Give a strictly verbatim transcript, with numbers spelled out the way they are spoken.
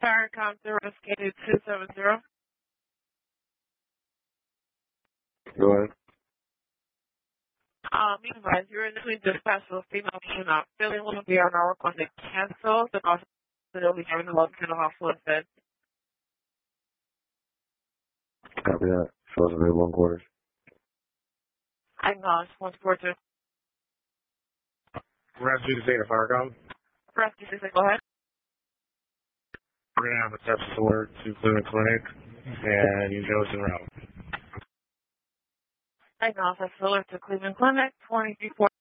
Paracom zero escated two seven zero. Go ahead. Um, meanwhile, you're in between dispatch with female patient not feeling will be on our request to cancel the cost will be having the local in the hospital instead. Copy that. Shows available in quarters. I acknowledge one four two. We're going to do the data Farcom. Press two six, go ahead. We're going to have a test alert to Cleveland Clinic and you know it's en route. I acknowledge that's alert to Cleveland Clinic twenty-three four.